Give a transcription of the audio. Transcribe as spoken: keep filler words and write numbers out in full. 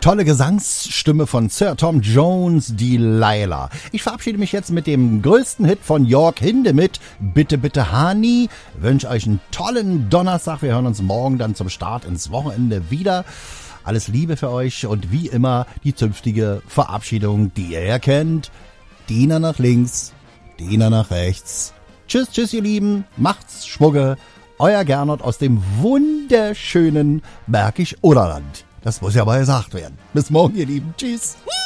tolle Gesangsstimme von Sir Tom Jones, Delilah. Ich verabschiede mich jetzt mit dem größten Hit von Jörg Hindemith, Bitte, bitte, Hani. Wünsche euch einen tollen Donnerstag. Wir hören uns morgen dann zum Start ins Wochenende wieder. Alles Liebe für euch und wie immer die zünftige Verabschiedung, die ihr ja kennt. Diener nach links, Diener nach rechts. Tschüss, tschüss, ihr Lieben. Macht's Schwugge. Euer Gernot aus dem wunderschönen Bergisch Oderland. Das muss ja mal gesagt werden. Bis morgen, ihr Lieben. Tschüss.